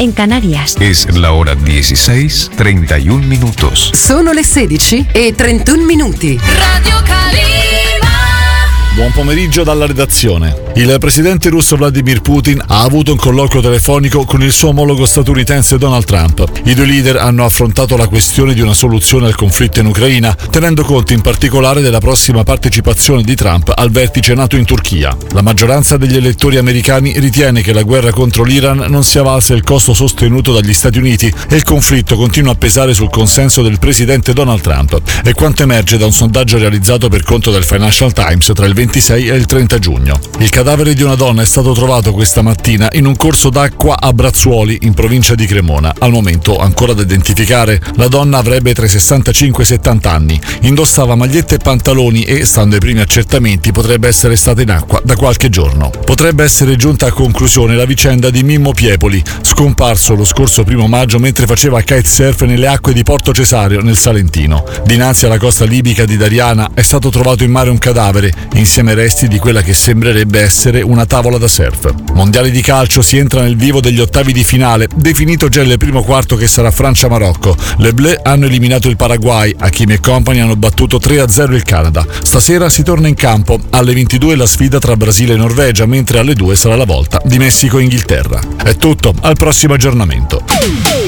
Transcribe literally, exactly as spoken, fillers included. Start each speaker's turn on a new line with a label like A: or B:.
A: en Canarias.
B: Es la hora dieciséis, treinta y un minutos.
C: Sono le sedici e trentuno minuti.
D: Radio Calima.
E: Buon pomeriggio dalla redazione. Il presidente russo Vladimir Putin ha avuto un colloquio telefonico con il suo omologo statunitense Donald Trump. I due leader hanno affrontato la questione di una soluzione al conflitto in Ucraina, tenendo conto in particolare della prossima partecipazione di Trump al vertice NATO in Turchia. La maggioranza degli elettori americani ritiene che la guerra contro l'Iran non sia valsa il costo sostenuto dagli Stati Uniti e il conflitto continua a pesare sul consenso del presidente Donald Trump. È quanto emerge da un sondaggio realizzato per conto del Financial Times tra il ventisei e il trenta giugno. Il cadavere di una donna è stato trovato questa mattina in un corso d'acqua a Brazzuoli, in provincia di Cremona. Al momento ancora da identificare, la donna avrebbe tra i sessantacinque e i settanta anni, indossava magliette e pantaloni e, stando ai primi accertamenti, potrebbe essere stata in acqua da qualche giorno. Potrebbe essere giunta a conclusione la vicenda di Mimmo Piepoli, scomparso lo scorso primo maggio mentre faceva kitesurf nelle acque di Porto Cesareo, nel Salentino. Dinanzi alla costa libica di Dariana è stato trovato in mare un cadavere, insieme ai resti di quella che sembrerebbe essere una tavola da surf. Mondiali di calcio, si entra nel vivo degli ottavi di finale, definito già il primo quarto che sarà Francia-Marocco. Le Bleu hanno eliminato il Paraguay, Hakimi e compagni hanno battuto tre a zero il Canada. Stasera si torna in campo, alle ventidue la sfida tra Brasile e Norvegia, mentre alle due sarà la volta di Messico e Inghilterra. È tutto, al prossimo aggiornamento.